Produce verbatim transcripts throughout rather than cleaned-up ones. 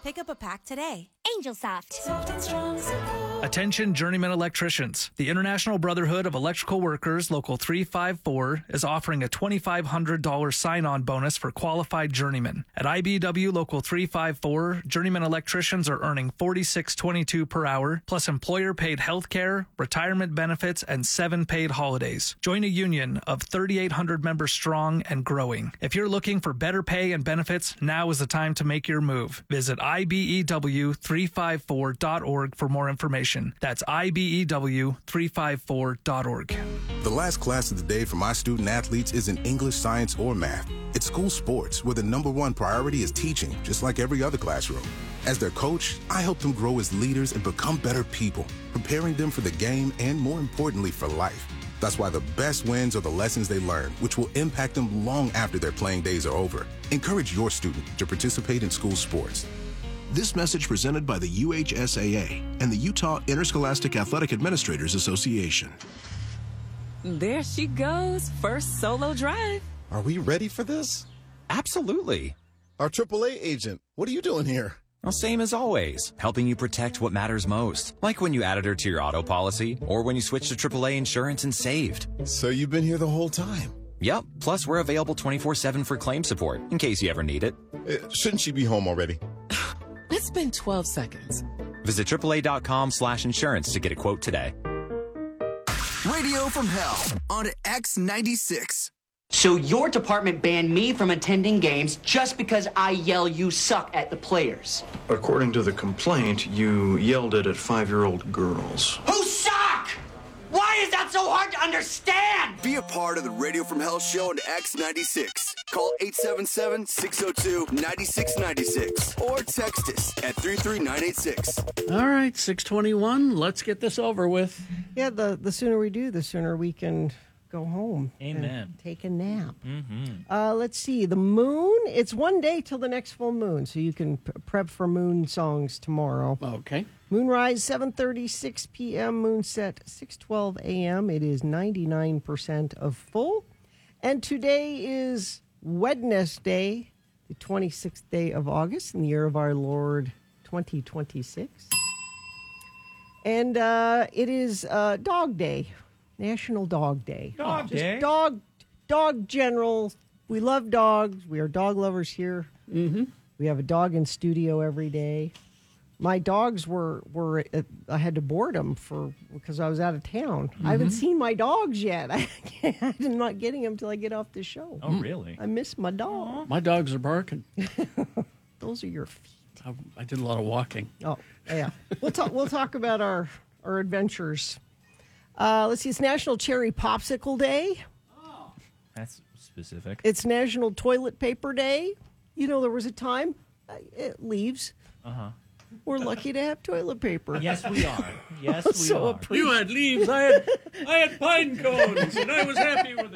Pick up a pack today. Angel Soft. Soft and strong support. Attention journeyman electricians. The International Brotherhood of Electrical Workers, Local three five four, is offering a twenty-five hundred dollars sign-on bonus for qualified journeymen. At I B W Local three five four, journeyman electricians are earning forty-six twenty-two per hour, plus employer-paid health care, retirement benefits, and seven paid holidays. Join a union of thirty-eight hundred members strong and growing. If you're looking for better pay and benefits, now is the time to make your move. Visit I B E W three five four dot org for more information. That's I B E W three five four dot org. The last class of the day for my student athletes isn't English, science, or math. It's school sports, where the number one priority is teaching, just like every other classroom. As their coach, I help them grow as leaders and become better people, preparing them for the game and, more importantly, for life. That's why the best wins are the lessons they learn, which will impact them long after their playing days are over. Encourage your student to participate in school sports. This message presented by the U H S A A and the Utah Interscholastic Athletic Administrators Association. There she goes, first solo drive. Are we ready for this? Absolutely. Our triple A agent, what are you doing here? Well, same as always, helping you protect what matters most. Like when you added her to your auto policy, or when you switched to triple A insurance and saved. So you've been here the whole time? Yep, plus we're available twenty-four seven for claim support, in case you ever need it. Uh, shouldn't she be home already? It's been twelve seconds. Visit triple A dot com slash insurance to get a quote today. Radio from Hell on X ninety-six. So your department banned me from attending games just because I yell you suck at the players. According to the complaint, you yelled it at five-year-old girls. Who suck? Why is that so hard to understand? Be a part of the Radio from Hell show on X ninety-six. Call eight seven seven, six oh two, nine six nine six or text us at three three nine eight six. All right, six twenty-one. Let's get this over with. Yeah, the, the sooner we do, the sooner we can go home. Amen. And take a nap. Mm-hmm. Uh, let's see. The moon, it's one day till the next full moon, so you can p- prep for moon songs tomorrow. Okay. Moonrise, seven thirty-six p.m., moonset, six twelve a.m. It is ninety-nine percent of full. And today is Wednesday, the twenty-sixth day of August, in the year of our Lord, twenty twenty-six. And uh, it is uh, Dog Day, National Dog Day. Dog Just Day? Dog, dog general. We love dogs. We are dog lovers here. Mm-hmm. We have a dog in studio every day. My dogs were, were uh, I had to board them for because I was out of town. Mm-hmm. I haven't seen my dogs yet. I can't, I'm not getting them till I get off the show. Oh, really? I miss my dog. My dogs are barking. Those are your feet. I, I did a lot of walking. Oh, yeah. We'll talk. We'll talk about our our adventures. Uh, let's see. It's National Cherry Popsicle Day. That's specific. It's National Toilet Paper Day. You know, there was a time uh, it leaves. Uh huh. We're lucky to have toilet paper. Yes, we are. Yes, we So are. appre- You had leaves. I had I had pine cones, and I was happy with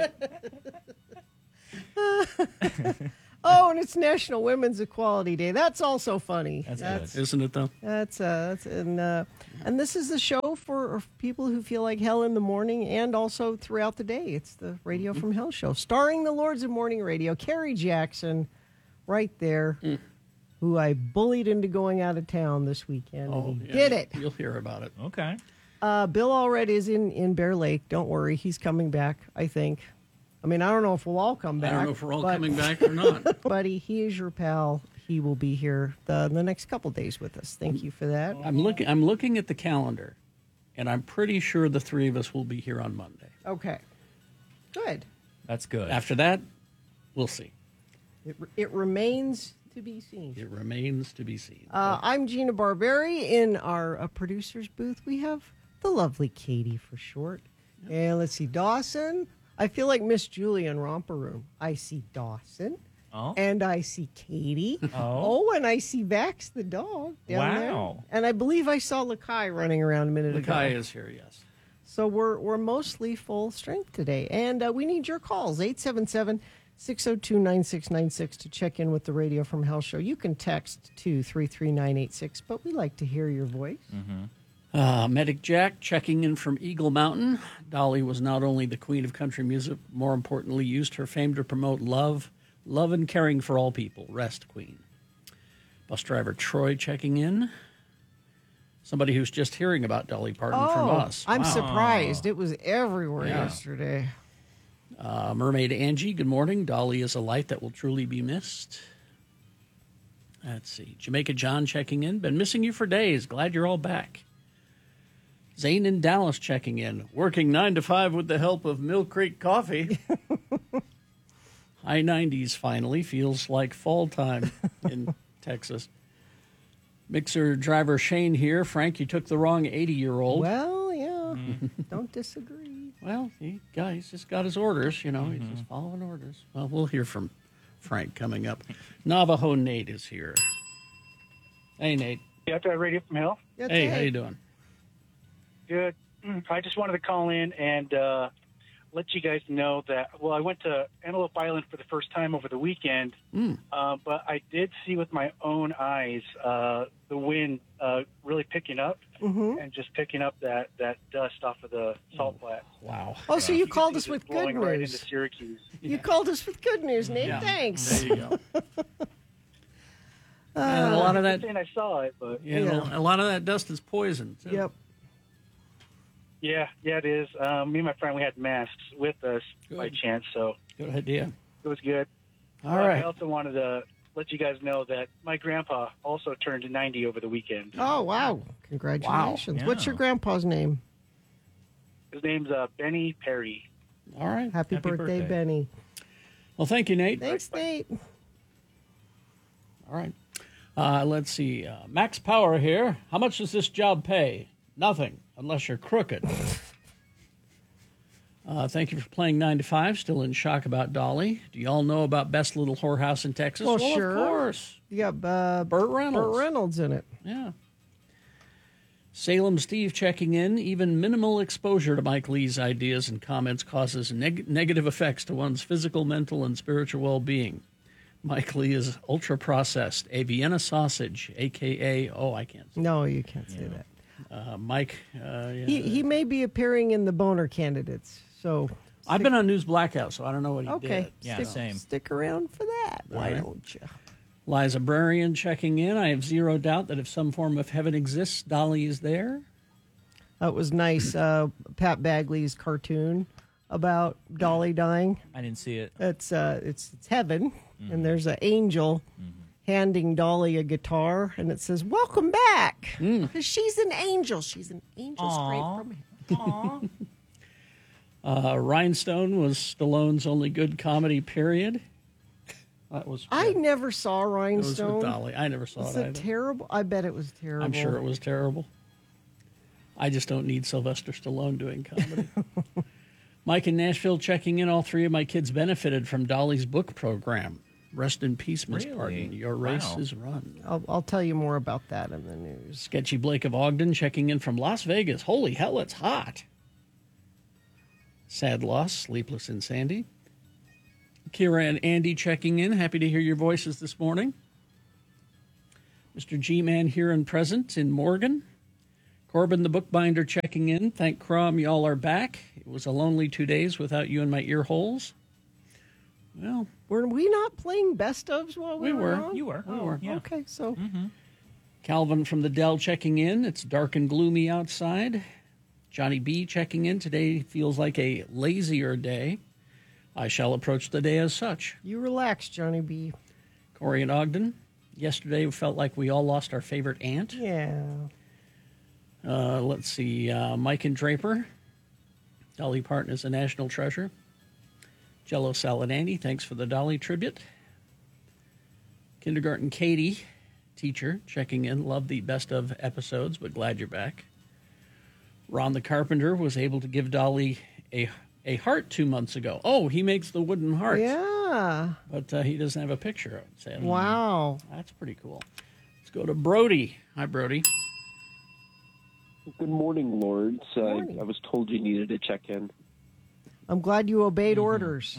it. Oh, and it's National Women's Equality Day. That's also funny. That's, That's good. Isn't it, though? That's uh, that's and uh, and this is the show for people who feel like hell in the morning and also throughout the day. It's the Radio from Hell show, starring the Lords of Morning Radio, Carrie Jackson, right there, Mm. who I bullied into going out of town this weekend. Oh, and he yeah, did it. You'll hear about it. Okay. Uh, Bill Allred is in in Bear Lake. Don't worry, he's coming back. I think. I mean, I don't know if we'll all come back. I don't know if we're all but- coming back or not. Buddy, he is your pal. He will be here the, the next couple days with us. Thank you for that. I'm looking. I'm looking at the calendar, and I'm pretty sure the three of us will be here on Monday. Okay. Good. That's good. After that, we'll see. It, it remains to be seen. It remains to be seen. Uh, I'm Gina Barberi. In our uh, producer's booth, we have the lovely Katie for short. Yep. And let's see, Dawson. I feel like Miss Julie in Romper Room. I see Dawson. Oh. And I see Katie. Oh. Oh, and I see Vax the dog down Wow. there. And I believe I saw Lakai running around a minute ago. Lakai is here, yes. So we're we're mostly full strength today. And uh, we need your calls, eight seven seven, six oh two, nine six nine six to check in with the Radio from Hell show. You can text to three three nine eight six, but we like to hear your voice. Mm-hmm. Uh, Medic Jack checking in from Eagle Mountain. Dolly was not only the queen of country music, more importantly, used her fame to promote love, love and caring for all people. Rest, Queen. Bus driver Troy checking in. Somebody who's just hearing about Dolly Parton Oh, from us. I'm Wow. surprised. It was everywhere Yeah. yesterday. Uh, Mermaid Angie, good morning. Dolly is a light that will truly be missed. Let's see. Jamaica John checking in. Been missing you for days. Glad you're all back. Zane in Dallas checking in. Working nine to five with the help of Mill Creek Coffee. High nineties finally. Feels like fall time in Texas. Mixer driver Shane here. Frank, you took the wrong eighty-year-old. Well, yeah. Don't disagree. Well, he got, he's just got his orders, you know. He's just following orders. Well, we'll hear from Frank coming up. Navajo Nate is here. Hey, Nate. Yeah, after I radio from Hill. Hey, how you doing? Good. I just wanted to call in and uh, let you guys know that, well, I went to Antelope Island for the first time over the weekend, Mm. uh, but I did see with my own eyes uh, the wind uh, really picking up Mm-hmm. and just picking up that, that dust off of the salt flats. Wow. Oh, so you can called see us it with good blowing right into news. Syracuse. You called us with good news, Nate. Yeah. Thanks. There you go. Uh, And a lot of that, I'm I saw it, but you know, a lot of that dust is poison. too. Yep. yeah, yeah, it is. Um, me and my friend, we had masks with us by Good. chance, so Good idea. it was good. All Uh, right. I also wanted to let you guys know that my grandpa also turned ninety over the weekend. Oh, wow. Congratulations. Wow. What's your Yeah. grandpa's name? His name's uh, Benny Perry. All right. Happy, Happy birthday, birthday. Benny. Well, thank you, Nate. Thanks, Nate. All right. Uh, let's see. Uh, Max Power here. How much does this job pay? Nothing, unless you're crooked. uh, thank you for playing nine to five. Still in shock about Dolly. Do you all know about Best Little Whorehouse in Texas? Well, sure. Of course. You got uh, Burt Reynolds. Burt Reynolds in it. Yeah. Salem Steve checking in. Even minimal exposure to Mike Lee's ideas and comments causes neg- negative effects to one's physical, mental, and spiritual well-being. Mike Lee is ultra-processed, a Vienna sausage, a k a, oh, I can't say No, you can't say that. uh, Mike, uh, yeah. He he may be appearing in the boner candidates. So I've been on News Blackout, so I don't know what he okay, did. Yeah, stick, same. Stick around for that. Why right. don't you? Liza Brarian checking in. I have zero doubt that if some form of heaven exists, Dolly is there. That was nice. Uh, Pat Bagley's cartoon about Dolly dying. I didn't see it. It's uh, it's it's heaven, and there's an angel handing Dolly a guitar, and it says, "Welcome back," because she's an angel. She's an angel straight from heaven. Uh, Rhinestone was Stallone's only good comedy, period. That was. I never saw It was Rhinestone. with Dolly. I never saw Was it it either. terrible? I bet it was terrible. I'm sure it was terrible. I just don't need Sylvester Stallone doing comedy. Mike in Nashville checking in. All three of my kids benefited from Dolly's book program. Rest in peace, Miss Really? Parton. Your race Wow. is run. I'll, I'll tell you more about that in the news. Sketchy Blake of Ogden checking in from Las Vegas. Holy hell, it's hot. Sad loss, sleepless in Sandy. Kira and Andy checking in. Happy to hear your voices this morning. Mister G-Man here and present in Morgan. Corbin the bookbinder checking in. Thank Crom, y'all are back. It was a lonely two days without you in my ear holes. Well, Were we not playing best ofs while we, We were. on? You were. We were. Yeah. Okay, so Calvin from the Dell checking in. It's dark and gloomy outside. Johnny B checking in. Today feels like a lazier day. I shall approach the day as such. you relax, Johnny B. Corey and Ogden. Yesterday felt like we all lost our favorite aunt. Yeah. Uh, let's see. Uh, Mike and Draper. Dolly Parton is a national treasure. Jello Salad Andy, thanks for the Dolly tribute. Kindergarten Katie, teacher, checking in. Love the best of episodes, but glad you're back. Ron the Carpenter was able to give Dolly a a heart two months ago. Oh, he makes the wooden hearts. Yeah. But uh, he doesn't have a picture of it, sadly. Wow. That's pretty cool. Let's go to Brody. Hi, Brody. Good morning, Lords. Uh, morning. I was told you needed to check in. I'm glad you obeyed orders.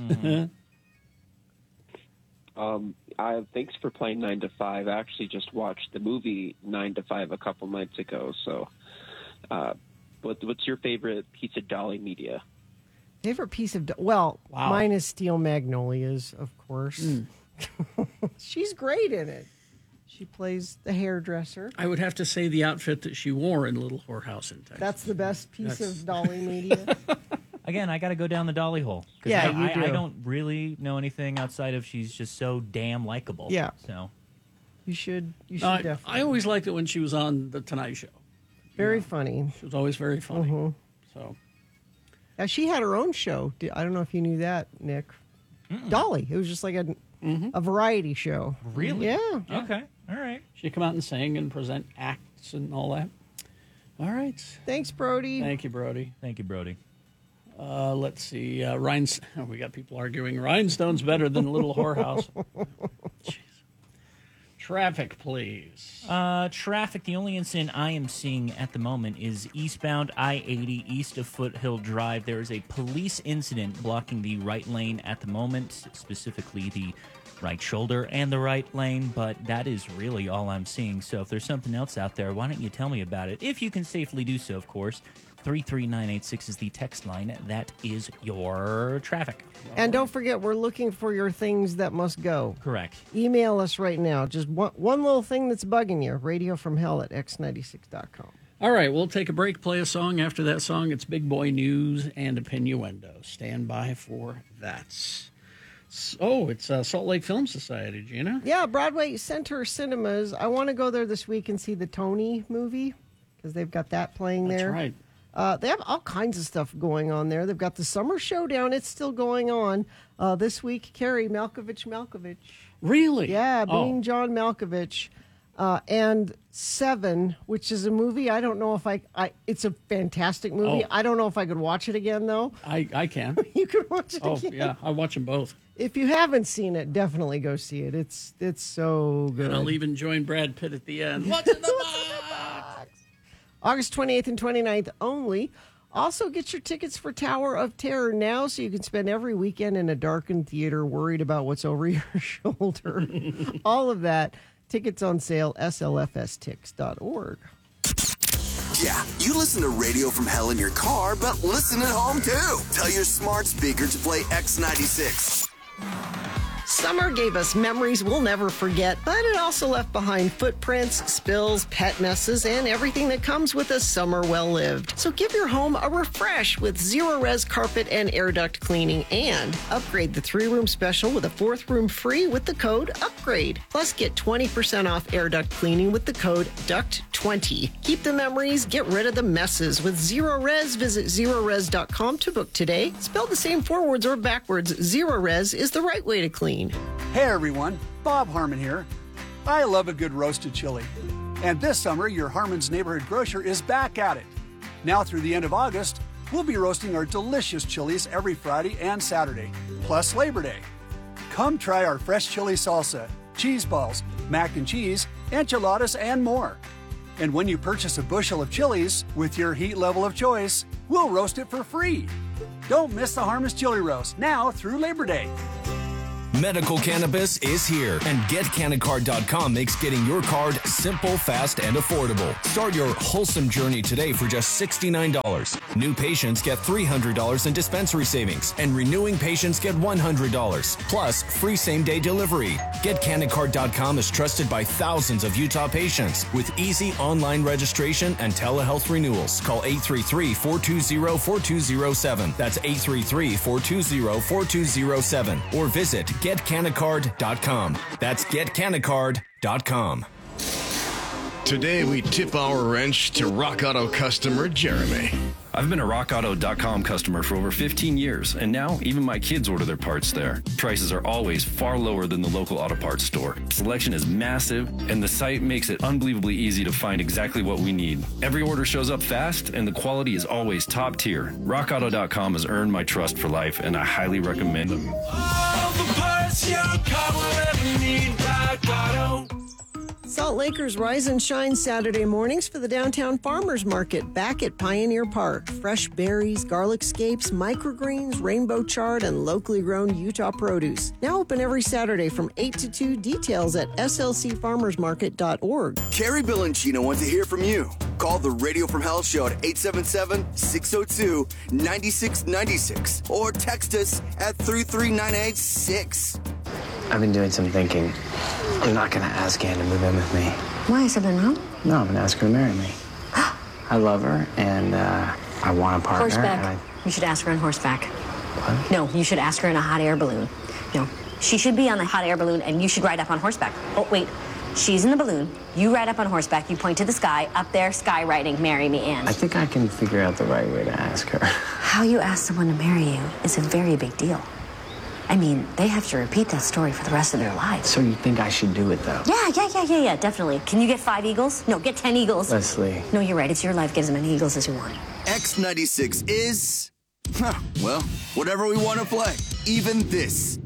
Um, I thanks for playing Nine to Five. I actually just watched the movie Nine to Five a couple nights ago. So, uh, what, what's your favorite piece of Dolly media? Favorite piece of, well, Wow. mine is Steel Magnolias, of course. Mm. She's great in it. She plays the hairdresser. I would have to say the outfit that she wore in Little Whorehouse in Texas. That's the best piece That's- of Dolly media. Again, I got to go down the Dolly hole. 'Cause Yeah, I, you I, do. I don't really know anything outside of she's just so damn likable. Yeah. So You should. You should No, I, definitely. I always liked it when she was on The Tonight Show. Very funny. She was always very funny. Mhm. So Yeah, she had her own show. Di- I don't know if you knew that, Nick. Dolly. It was just like a a variety show. Really? Yeah. Okay. All right. she'd come out and sing and present acts and all that. All right. Thanks, Brody. Thank you, Brody. Thank you, Brody. Uh, let's see. Uh, Rhines- oh, we got people arguing. Rhinestone's better than Little Whorehouse. Jeez. Traffic, please. Uh, traffic, the only incident I am seeing at the moment is eastbound I eighty east of Foothill Drive. There is a police incident blocking the right lane at the moment, specifically the right shoulder and the right lane, but that is really all I'm seeing. So if there's something else out there, why don't you tell me about it? If you can safely do so, of course. three three nine eight six is the text line. That is your traffic. And don't forget, we're looking for your things that must go. Correct. Email us right now. Just one, one little thing that's bugging you. Radio from hell at x ninety-six dot com. All right, we'll take a break, play a song. After that song, it's Big Boy News and Opinioendo. Stand by for that. Oh, it's uh, Salt Lake Film Society, Gina. Yeah, Broadway Center Cinemas. I want to go there this week and see the Tony movie because they've got that playing That's there. right. Uh, they have all kinds of stuff going on there. They've got the Summer Showdown. It's still going on uh, this week. Carrie Malkovich Malkovich. Really? Yeah, Oh. being John Malkovich. Uh, and Seven, which is a movie. I don't know if I, I it's a fantastic movie. Oh. I don't know if I could watch it again, though. I, I can. You could watch it Oh, again. yeah, I watch them both. If you haven't seen it, definitely go see it. It's it's so good. And I'll even join Brad Pitt at the end. What's in the box? August twenty-eighth and twenty-ninth only. Also, get your tickets for Tower of Terror now so you can spend every weekend in a darkened theater worried about what's over your shoulder. All of that. Tickets on sale, S L F S tix dot org. Yeah, you listen to Radio from Hell in your car, but listen at home too. Tell your smart speaker to play X ninety-six. Summer gave us memories we'll never forget, but it also left behind footprints, spills, pet messes, and everything that comes with a summer well-lived. So give your home a refresh with Zero-Res carpet and air duct cleaning, and upgrade the three-room special with a fourth room free with the code UPGRADE. Plus, get twenty percent off air duct cleaning with the code duct twenty. Keep the memories, get rid of the messes with Zero-Res. Visit zero res dot com to book today. Spelled the same forwards or backwards, Zero-Res is the right way to clean. Hey everyone, Bob Harmon here. I love a good roasted chili. And this summer, your Harmon's Neighborhood Grocer is back at it. Now through the end of August, we'll be roasting our delicious chilies every Friday and Saturday, plus Labor Day. Come try our fresh chili salsa, cheese balls, mac and cheese, enchiladas, and more. And when you purchase a bushel of chilies with your heat level of choice, we'll roast it for free. Don't miss the Harmon's Chili Roast now through Labor Day. Medical cannabis is here, and get canna card dot com makes getting your card simple, fast, and affordable. Start your wholesome journey today for just sixty-nine dollars. New patients get three hundred dollars in dispensary savings, and renewing patients get one hundred dollars, plus free same-day delivery. get canna card dot com is trusted by thousands of Utah patients with easy online registration and telehealth renewals. Call eight three three, four two zero, four two zero seven. That's eight three three, four two zero, four two zero seven. Or visit get canna card dot com. That's get canna card dot com. Today we tip our wrench to Rock Auto customer Jeremy. I've been a rock auto dot com customer for over fifteen years, and now even my kids order their parts there. Prices are always far lower than the local auto parts store. Selection is massive, and the site makes it unbelievably easy to find exactly what we need. Every order shows up fast, and the quality is always top tier. rock auto dot com has earned my trust for life, and I highly recommend them. All the parts your car will ever need, Rock Auto. Salt Lakers rise and shine Saturday mornings for the downtown farmers market back at Pioneer Park. Fresh berries, garlic scapes, microgreens, rainbow chard, and locally grown Utah produce. Now open every Saturday from eight to two. Details at s l c farmers market dot org. Carrie, Bill, and Gina want to hear from you. Call the Radio from Hell Show at eight seven seven, six oh two, nine six nine six or text us at three three nine eight six. I've been doing some thinking. I'm not going to ask Ann to move in with me. Why? Is something wrong? No, I'm going to ask her to marry me. I love her, and uh, I want a partner. Horseback. And I... You should ask her on horseback. What? No, you should ask her in a hot air balloon. No, she should be on the hot air balloon, and you should ride up on horseback. Oh, wait. She's in the balloon. You ride up on horseback. You point to the sky. Up there, sky riding. Marry me, Ann. I think I can figure out the right way to ask her. How you ask someone to marry you is a very big deal. I mean, they have to repeat that story for the rest of their lives. So you think I should do it, though? Yeah, yeah, yeah, yeah, yeah, definitely. Can you get five eagles? No, get ten eagles. Leslie. No, you're right. It's your life. Get as many eagles as you want. X ninety-six is, huh, well, whatever we want to play. Even this.